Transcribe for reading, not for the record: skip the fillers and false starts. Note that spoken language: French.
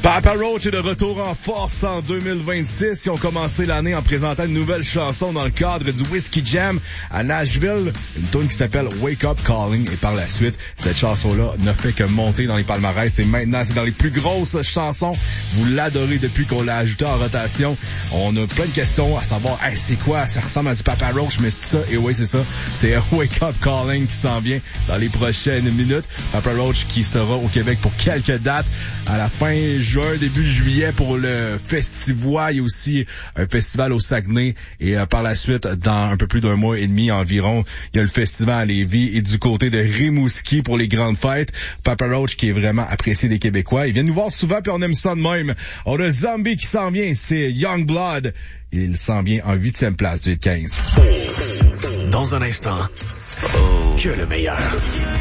Papa Roach est de retour en force en 2026. Ils ont commencé l'année en présentant une nouvelle chanson dans le cadre du Whiskey Jam à Nashville. Une tune qui s'appelle Wake Up Calling. Et par la suite, cette chanson-là ne fait que monter dans les palmarès. Et maintenant, c'est dans les plus grosses chansons. Vous l'adorez depuis qu'on l'a ajouté en rotation. On a plein de questions à savoir, hey, c'est quoi? Ça ressemble à du Papa Roach, mais c'est ça? Et oui, c'est ça. C'est Wake Up Calling qui s'en vient dans les prochaines minutes. Papa Roach qui sera au Québec pour quelques dates à la fin juin, début juillet pour le Festivois. Il y a aussi un festival au Saguenay et par la suite, dans un peu plus d'un mois et demi environ, il y a le festival à Lévis et du côté de Rimouski pour les grandes fêtes. Papa Roach qui est vraiment apprécié des Québécois. Il vient nous voir souvent puis on aime ça de même. On a Zombie qui s'en vient, c'est Youngblood. Il s'en vient en 8e place du 15. Dans un instant, que le meilleur.